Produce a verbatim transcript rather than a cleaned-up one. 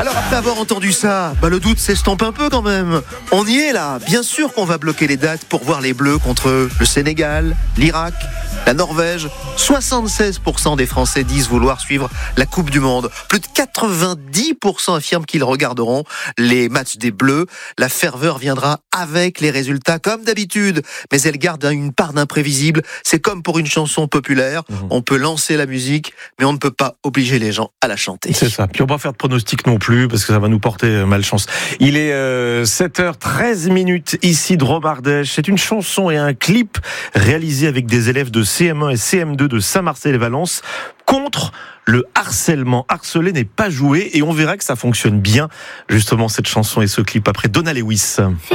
Alors après avoir entendu ça, bah le doute s'estompe un peu quand même. On y est là. Bien sûr qu'on va bloquer les dates pour voir les Bleus contre le Sénégal, l'Irak, la Norvège. soixante-seize pour cent des Français disent vouloir suivre la Coupe du Monde. Plus de quatre-vingt-dix pour cent affirment qu'ils regarderont les matchs des Bleus. La ferveur viendra avec les résultats comme d'habitude, mais elle garde une part d'imprévisible. C'est comme pour une chanson populaire. Mmh. On peut lancer la musique, mais on ne peut pas obliger les gens à la chanter. C'est ça. Puis on va pas faire de pronostic non plus, parce que ça va nous porter malchance. Il est euh, sept heures treize minutes ici de Romardèche. C'est une chanson et un clip réalisé avec des élèves de C M un et C M deux de Saint-Marcel-et-Valence contre le harcèlement. Harceler n'est pas joué, et on verra que ça fonctionne bien, justement, cette chanson et ce clip, après Donna Lewis.